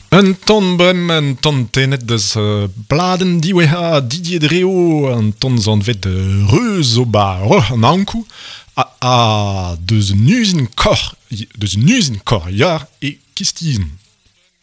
Un ton brem, un ton tenet deus bladen diwezhañ Didier Dreo, un ton zan vet reus o ba an ankou, a deus un usine kor yar e kistizm.